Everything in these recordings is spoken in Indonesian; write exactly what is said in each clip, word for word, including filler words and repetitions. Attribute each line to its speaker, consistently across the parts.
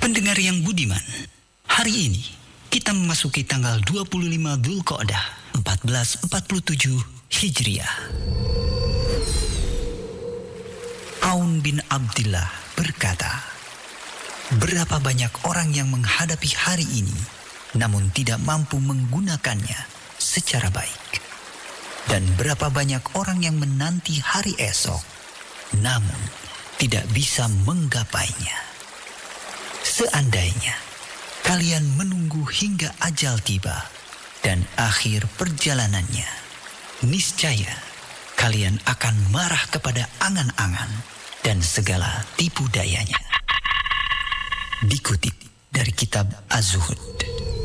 Speaker 1: Pendengar yang budiman, hari ini kita memasuki tanggal dua puluh lima Dzulqa'dah empat belas empat puluh tujuh Hijriah. Aun bin Abdillah berkata, berapa banyak orang yang menghadapi hari ini namun tidak mampu menggunakannya secara baik. Dan berapa banyak orang yang menanti hari esok namun tidak bisa menggapainya. Seandainya kalian menunggu hingga ajal tiba dan akhir perjalanannya, niscaya kalian akan marah kepada angan-angan dan segala tipu dayanya. Dikutip dari kitab Az-Zuhud.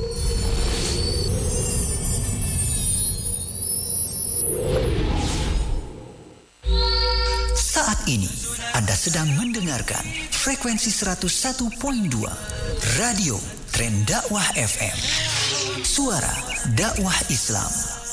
Speaker 1: Saat ini Anda sedang mendengarkan frekuensi seratus satu koma dua Radio Tren Dakwah F M. Suara dakwah Islam.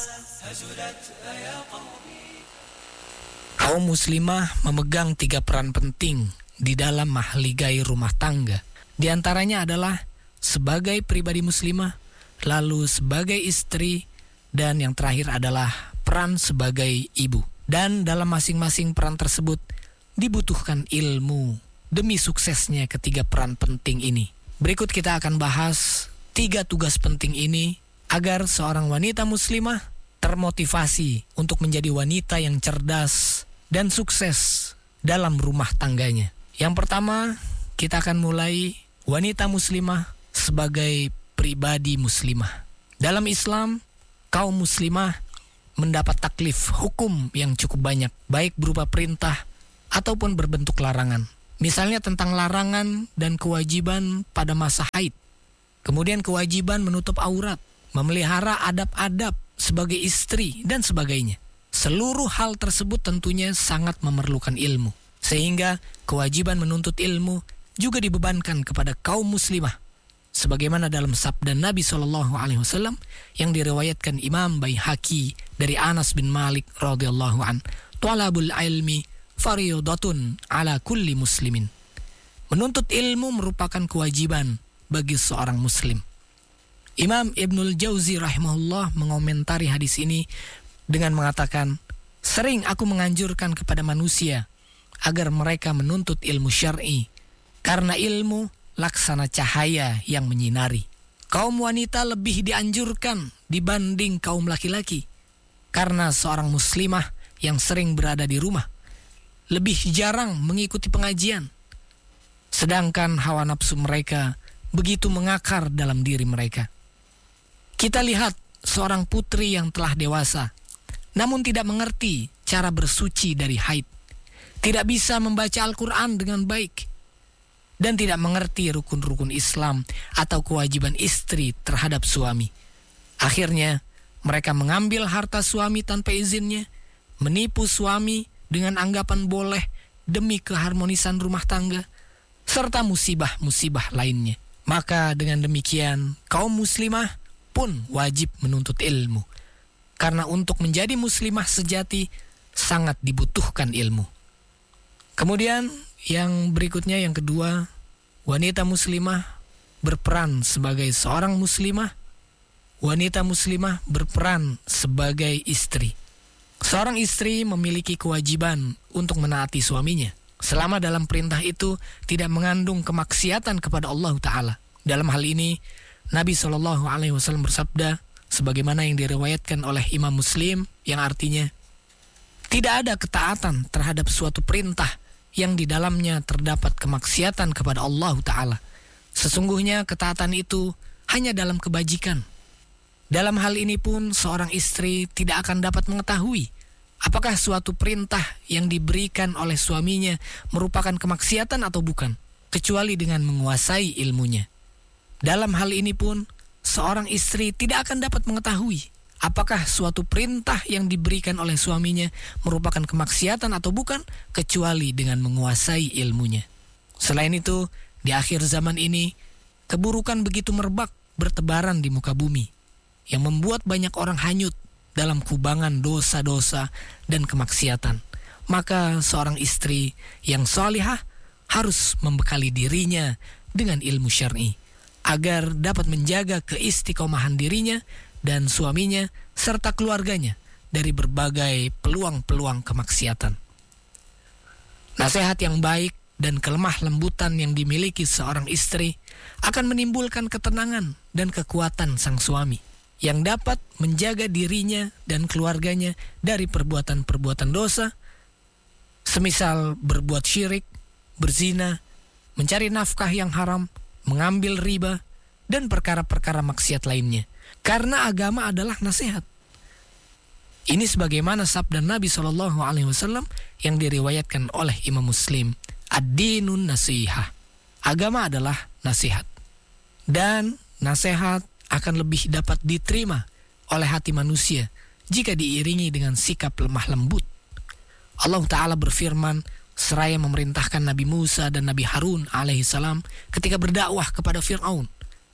Speaker 2: Kaum muslimah memegang tiga peran penting di dalam mahligai rumah tangga. Di antaranya adalah sebagai pribadi muslimah, lalu sebagai istri, dan yang terakhir adalah peran sebagai ibu. Dan dalam masing-masing peran tersebut dibutuhkan ilmu demi suksesnya ketiga peran penting ini. Berikut kita akan bahas tiga tugas penting ini agar seorang wanita muslimah termotivasi untuk menjadi wanita yang cerdas dan sukses dalam rumah tangganya. Yang pertama, kita akan mulai wanita muslimah sebagai pribadi muslimah. Dalam Islam, kaum muslimah mendapat taklif hukum yang cukup banyak, baik berupa perintah ataupun berbentuk larangan. Misalnya tentang larangan dan kewajiban pada masa haid. Kemudian kewajiban menutup aurat, memelihara adab-adab sebagai istri, dan sebagainya. Seluruh hal tersebut tentunya sangat memerlukan ilmu. Sehingga kewajiban menuntut ilmu juga dibebankan kepada kaum muslimah. Sebagaimana dalam sabda Nabi shallallahu alaihi wasallam yang diriwayatkan Imam Baihaqi dari Anas bin Malik radhiyallahu an, "Talabul ilmi fariidatun ala kulli muslimin." Menuntut ilmu merupakan kewajiban bagi seorang muslim. Imam Ibnul Jauzi rahimahullah mengomentari hadis ini dengan mengatakan, "Sering aku menganjurkan kepada manusia agar mereka menuntut ilmu syar'i, karena ilmu laksana cahaya yang menyinari. Kaum wanita lebih dianjurkan dibanding kaum laki-laki, karena seorang muslimah yang sering berada di rumah lebih jarang mengikuti pengajian, sedangkan hawa nafsu mereka begitu mengakar dalam diri mereka. Kita lihat seorang putri yang telah dewasa, namun tidak mengerti cara bersuci dari haid, tidak bisa membaca Al-Quran dengan baik, dan tidak mengerti rukun-rukun Islam atau kewajiban istri terhadap suami. Akhirnya, mereka mengambil harta suami tanpa izinnya, menipu suami dengan anggapan boleh demi keharmonisan rumah tangga, serta musibah-musibah lainnya. Maka dengan demikian, kaum muslimah pun wajib menuntut ilmu. Karena untuk menjadi muslimah sejati, sangat dibutuhkan ilmu. Kemudian, yang berikutnya, yang kedua, wanita muslimah berperan sebagai seorang muslimah. Wanita muslimah berperan sebagai istri. Seorang istri memiliki kewajiban untuk menaati suaminya, selama dalam perintah itu tidak mengandung kemaksiatan kepada Allah Ta'ala. Dalam hal ini, Nabi shallallahu alaihi wasallam bersabda, sebagaimana yang diriwayatkan oleh Imam Muslim, yang artinya, tidak ada ketaatan terhadap suatu perintah yang di dalamnya terdapat kemaksiatan kepada Allah Ta'ala. Sesungguhnya ketaatan itu hanya dalam kebajikan. Dalam hal ini pun seorang istri tidak akan dapat mengetahui apakah suatu perintah yang diberikan oleh suaminya merupakan kemaksiatan atau bukan, kecuali dengan menguasai ilmunya. Dalam hal ini pun seorang istri tidak akan dapat mengetahui apakah suatu perintah yang diberikan oleh suaminya merupakan kemaksiatan atau bukan, kecuali dengan menguasai ilmunya. Selain itu, di akhir zaman ini, keburukan begitu merebak bertebaran di muka bumi, yang membuat banyak orang hanyut dalam kubangan dosa-dosa dan kemaksiatan. Maka seorang istri yang salihah harus membekali dirinya dengan ilmu syar'i agar dapat menjaga keistiqomahan dirinya dan suaminya serta keluarganya dari berbagai peluang-peluang kemaksiatan. Nasihat yang baik dan kelemah lembutan yang dimiliki seorang istri akan menimbulkan ketenangan dan kekuatan sang suami yang dapat menjaga dirinya dan keluarganya dari perbuatan-perbuatan dosa, semisal berbuat syirik, berzina, mencari nafkah yang haram, mengambil riba, dan perkara-perkara maksiat lainnya. Karena agama adalah nasihat. Ini sebagaimana sabda Nabi shallallahu alaihi wasallam yang diriwayatkan oleh Imam Muslim. Ad-dinun nasihah. Agama adalah nasihat. Dan nasihat akan lebih dapat diterima oleh hati manusia jika diiringi dengan sikap lemah lembut. Allah Ta'ala berfirman seraya memerintahkan Nabi Musa dan Nabi Harun alaihissalam ketika berdakwah kepada Fir'aun.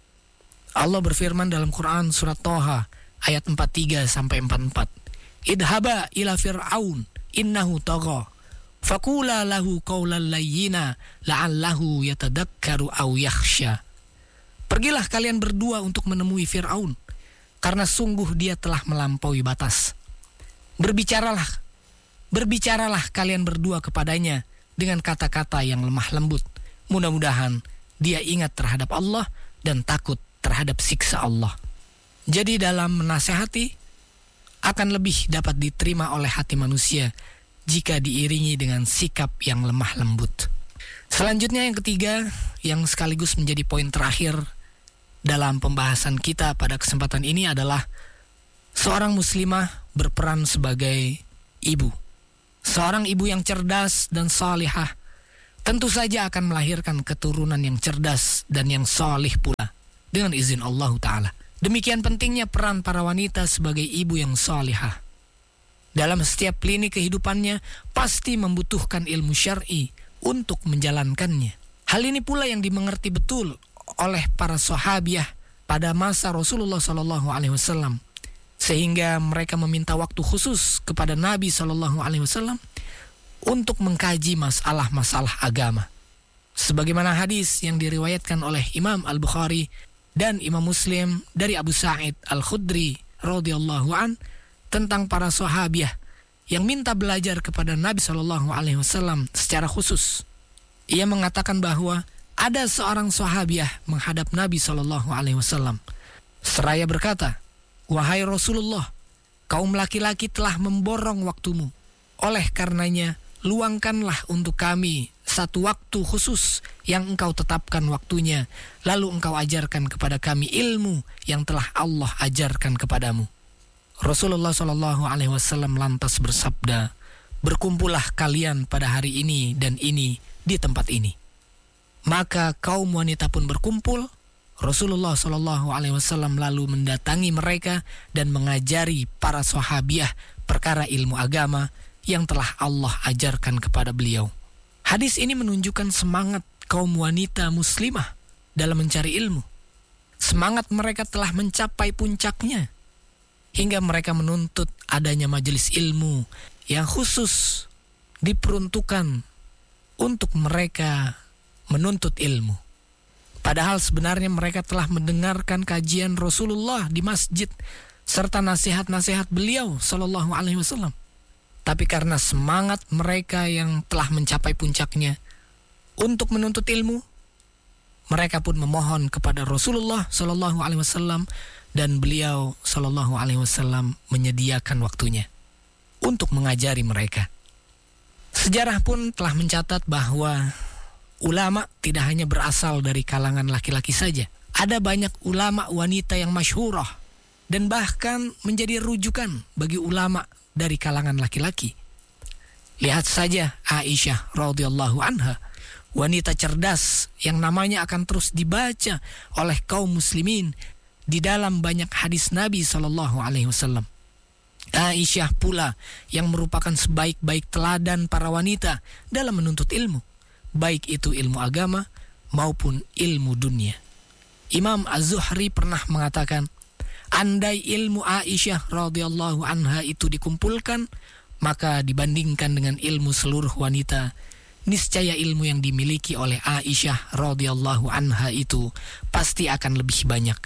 Speaker 2: Allah berfirman dalam Quran surat Toha ayat empat puluh tiga sampai empat puluh empat. Idhaba ila Fir'aun innahu tagha faqula lahu qawlan layyina la'allahu yatadakkaru aw yakhsha. Pergilah kalian berdua untuk menemui Fir'aun, karena sungguh dia telah melampaui batas. Berbicaralah, berbicaralah kalian berdua kepadanya dengan kata-kata yang lemah lembut. Mudah-mudahan dia ingat terhadap Allah dan takut terhadap siksa Allah. Jadi dalam menasehati akan lebih dapat diterima oleh hati manusia jika diiringi dengan sikap yang lemah lembut. Selanjutnya yang ketiga, yang sekaligus menjadi poin terakhir dalam pembahasan kita pada kesempatan ini adalah seorang muslimah berperan sebagai ibu. Seorang ibu yang cerdas dan salihah tentu saja akan melahirkan keturunan yang cerdas dan yang salih pula dengan izin Allah Ta'ala. Demikian pentingnya peran para wanita sebagai ibu yang salihah. Dalam setiap lini kehidupannya pasti membutuhkan ilmu syar'i untuk menjalankannya. Hal ini pula yang dimengerti betul oleh para sahabiah pada masa Rasulullah shallallahu alaihi wasallam, sehingga mereka meminta waktu khusus kepada Nabi shallallahu alaihi wasallam untuk mengkaji masalah-masalah agama. Sebagaimana hadis yang diriwayatkan oleh Imam Al-Bukhari dan Imam Muslim dari Abu Sa'id Al-Khudri radhiyallahu an tentang para sahabiah yang minta belajar kepada Nabi shallallahu alaihi wasallam secara khusus. Ia mengatakan bahwa ada seorang sahabiah menghadap Nabi shallallahu alaihi wasallam seraya berkata, "Wahai Rasulullah, kaum laki-laki telah memborong waktumu. Oleh karenanya, luangkanlah untuk kami satu waktu khusus yang engkau tetapkan waktunya, lalu engkau ajarkan kepada kami ilmu yang telah Allah ajarkan kepadamu." Rasulullah shallallahu alaihi wasallam lantas bersabda, "Berkumpullah kalian pada hari ini dan ini di tempat ini." Maka kaum wanita pun berkumpul. Rasulullah shallallahu alaihi wasallam lalu mendatangi mereka dan mengajari para sahabiah perkara ilmu agama yang telah Allah ajarkan kepada beliau. Hadis ini menunjukkan semangat kaum wanita muslimah dalam mencari ilmu. Semangat mereka telah mencapai puncaknya hingga mereka menuntut adanya majelis ilmu yang khusus diperuntukkan untuk mereka menuntut ilmu. Padahal sebenarnya mereka telah mendengarkan kajian Rasulullah di masjid serta nasihat-nasihat beliau sallallahu alaihi wasallam. Tapi karena semangat mereka yang telah mencapai puncaknya untuk menuntut ilmu, mereka pun memohon kepada Rasulullah sallallahu alaihi wasallam dan beliau sallallahu alaihi wasallam menyediakan waktunya untuk mengajari mereka. Sejarah pun telah mencatat bahwa ulama tidak hanya berasal dari kalangan laki-laki saja. Ada banyak ulama wanita yang masyhurah dan bahkan menjadi rujukan bagi ulama dari kalangan laki-laki. Lihat saja Aisyah radhiyallahu anha, wanita cerdas yang namanya akan terus dibaca oleh kaum muslimin di dalam banyak hadis Nabi sallallahu alaihi wasallam. Aisyah pula yang merupakan sebaik-baik teladan para wanita dalam menuntut ilmu, baik itu ilmu agama maupun ilmu dunia. Imam Az-Zuhri pernah mengatakan, andai ilmu Aisyah radhiyallahu anha itu dikumpulkan, maka dibandingkan dengan ilmu seluruh wanita, niscaya ilmu yang dimiliki oleh Aisyah radhiyallahu anha itu pasti akan lebih banyak.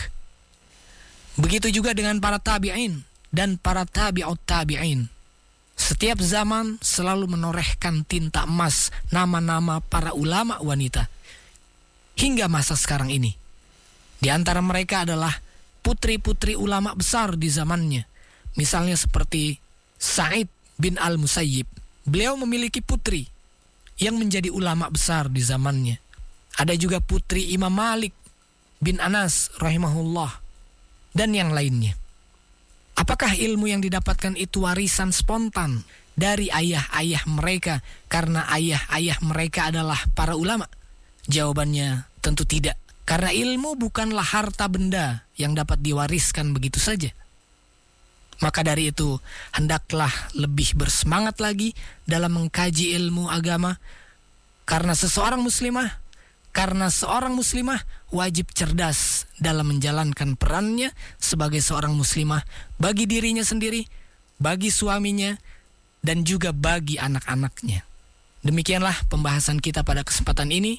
Speaker 2: Begitu juga dengan para tabi'in dan para tabi'ut tabi'in. Setiap zaman selalu menorehkan tinta emas nama-nama para ulama wanita hingga masa sekarang ini. Di antara mereka adalah putri-putri ulama besar di zamannya. Misalnya seperti Sa'id bin Al-Musayyib. Beliau memiliki putri yang menjadi ulama besar di zamannya. Ada juga putri Imam Malik bin Anas rahimahullah dan yang lainnya. Apakah ilmu yang didapatkan itu warisan spontan dari ayah-ayah mereka karena ayah-ayah mereka adalah para ulama? Jawabannya tentu tidak. Karena ilmu bukanlah harta benda yang dapat diwariskan begitu saja. Maka dari itu, hendaklah lebih bersemangat lagi dalam mengkaji ilmu agama. Karena seseorang muslimah, karena seorang muslimah wajib cerdas dalam menjalankan perannya sebagai seorang muslimah bagi dirinya sendiri, bagi suaminya, dan juga bagi anak-anaknya. Demikianlah pembahasan kita pada kesempatan ini.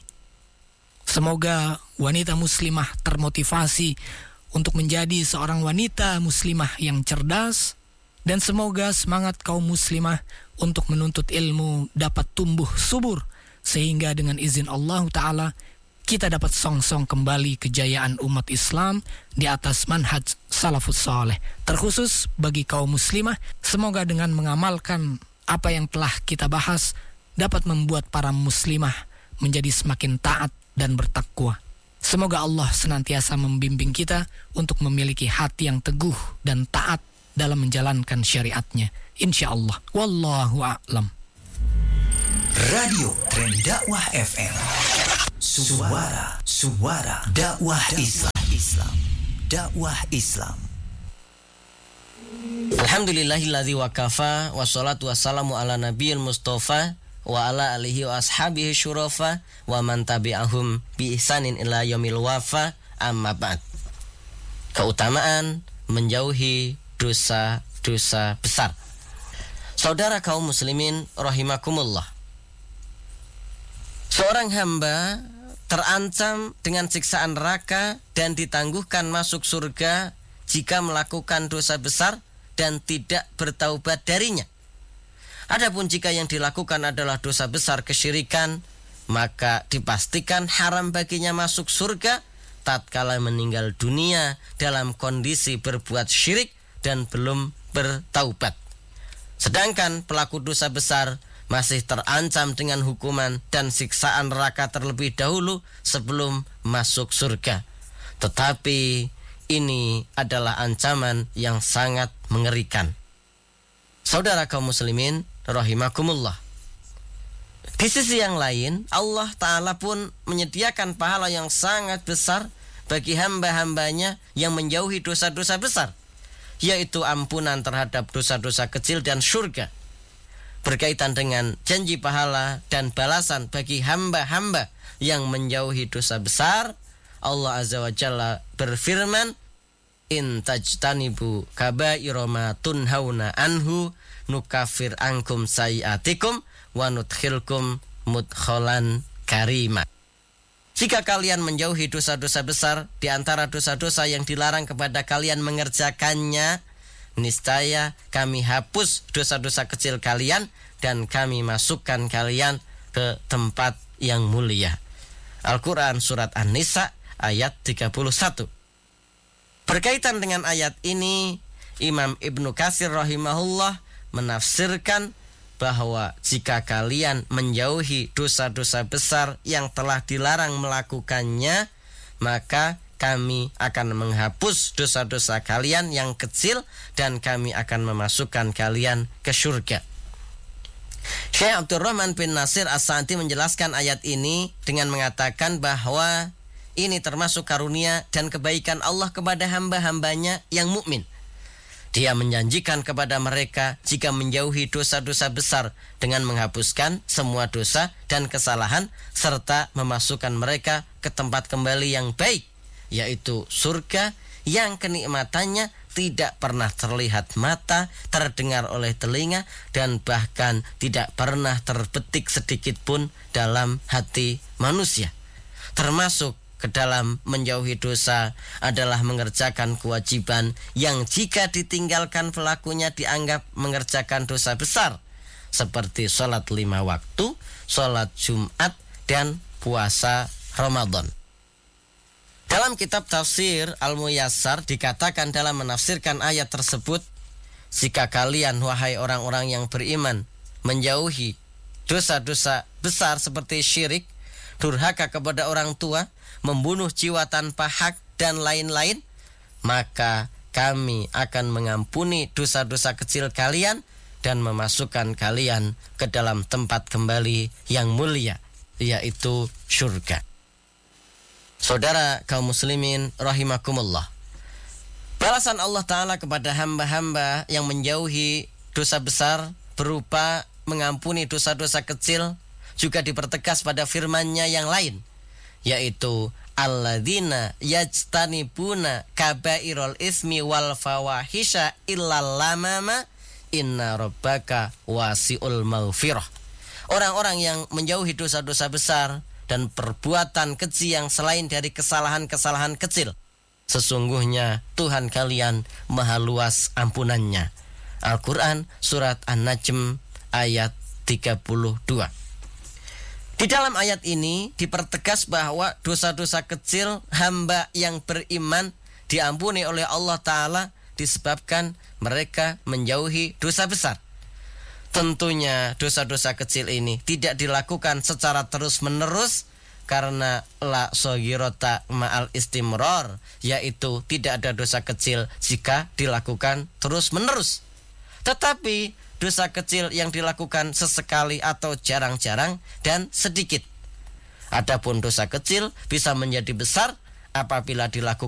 Speaker 2: Semoga wanita muslimah termotivasi untuk menjadi seorang wanita muslimah yang cerdas, dan semoga semangat kaum muslimah untuk menuntut ilmu dapat tumbuh subur, sehingga dengan izin Allah Ta'ala kita dapat songsong kembali kejayaan umat Islam di atas manhaj salafus saleh. Terkhusus bagi kaum muslimah, semoga dengan mengamalkan apa yang telah kita bahas dapat membuat para muslimah menjadi semakin taat dan bertakwa. Semoga Allah senantiasa membimbing kita untuk memiliki hati yang teguh dan taat dalam menjalankan syariatnya. Insya Allah. Wallahu a'lam.
Speaker 1: Radio Tren Dakwah F M. Suara, suara dakwah Islam. Islam. Dakwah Islam.
Speaker 3: Alhamdulillahilladzi wa kafa, wassalatu wassalamu ala nabiyil mustafa wa ala alihi wa ashabihi syurafa wa man tabi'ahum bi ihsanin ila yaumil wafa, amma ba'd. Keutamaan menjauhi dosa-dosa besar. Saudara kaum muslimin rahimakumullah, seorang hamba terancam dengan siksaan neraka dan ditangguhkan masuk surga jika melakukan dosa besar dan tidak bertaubat darinya. Adapun jika yang dilakukan adalah dosa besar kesyirikan, maka dipastikan haram baginya masuk surga tatkala meninggal dunia dalam kondisi berbuat syirik dan belum bertaubat. Sedangkan pelaku dosa besar masih terancam dengan hukuman dan siksaan neraka terlebih dahulu sebelum masuk surga. Tetapi ini adalah ancaman yang sangat mengerikan. Saudara kaum muslimin rahimakumullah, di sisi yang lain Allah Ta'ala pun menyediakan pahala yang sangat besar bagi hamba-hambanya yang menjauhi dosa-dosa besar, yaitu ampunan terhadap dosa-dosa kecil dan surga. Berkaitan dengan janji pahala dan balasan bagi hamba-hamba yang menjauhi dosa besar, Allah Azza wa Jalla berfirman, in tajtanibu kabaira ma tunhauna anhu nukafir angkum sayiatikum wa nudkhilkum mudkhalan karima. Jika kalian menjauhi dosa-dosa besar di antara dosa-dosa yang dilarang kepada kalian mengerjakannya, niscaya kami hapus dosa-dosa kecil kalian dan kami masukkan kalian ke tempat yang mulia. Al-Quran Surat An-Nisa ayat tiga puluh satu. Berkaitan dengan ayat ini, Imam Ibnu Katsir rahimahullah menafsirkan bahwa jika kalian menjauhi dosa-dosa besar yang telah dilarang melakukannya, maka kami akan menghapus dosa-dosa kalian yang kecil dan kami akan memasukkan kalian ke surga. Syekh Abdurrahman bin Nasir As-Sa'di menjelaskan ayat ini dengan mengatakan bahwa ini termasuk karunia dan kebaikan Allah kepada hamba-hambanya yang mukmin. Dia menjanjikan kepada mereka jika menjauhi dosa-dosa besar dengan menghapuskan semua dosa dan kesalahan serta memasukkan mereka ke tempat kembali yang baik, yaitu surga yang kenikmatannya tidak pernah terlihat mata, terdengar oleh telinga, dan bahkan tidak pernah terbetik sedikit pun dalam hati manusia. Termasuk ke dalam menjauhi dosa adalah mengerjakan kewajiban yang jika ditinggalkan pelakunya dianggap mengerjakan dosa besar, seperti sholat lima waktu, sholat Jumat, dan puasa Ramadan. Dalam kitab tafsir Al-Muyassar dikatakan dalam menafsirkan ayat tersebut, jika kalian wahai orang-orang yang beriman menjauhi dosa-dosa besar seperti syirik, durhaka kepada orang tua, membunuh jiwa tanpa hak, dan lain-lain, maka kami akan mengampuni dosa-dosa kecil kalian dan memasukkan kalian ke dalam tempat kembali yang mulia, yaitu surga. Saudara kaum muslimin rahimakumullah, balasan Allah Ta'ala kepada hamba-hamba yang menjauhi dosa besar berupa mengampuni dosa-dosa kecil juga dipertegas pada firman-Nya yang lain, yaitu alladzina yajtanibuna kabairul ismi wal fawahisha illal lamama inna rabbaka wasi'ul maghfirah. Orang-orang yang menjauhi dosa-dosa besar dan perbuatan keji yang selain dari kesalahan-kesalahan kecil, sesungguhnya Tuhan kalian maha luas ampunannya. Al-Quran surat An-Najm ayat tiga puluh dua. Di dalam ayat ini dipertegas bahwa dosa-dosa kecil hamba yang beriman diampuni oleh Allah Ta'ala disebabkan mereka menjauhi dosa besar. Tentunya dosa-dosa kecil ini tidak dilakukan secara terus-menerus karena la soghirota ma'al istimror, yaitu tidak ada dosa kecil jika dilakukan terus-menerus. Tetapi dosa kecil yang dilakukan sesekali atau jarang-jarang dan sedikit. Adapun dosa kecil bisa menjadi besar apabila dilakukan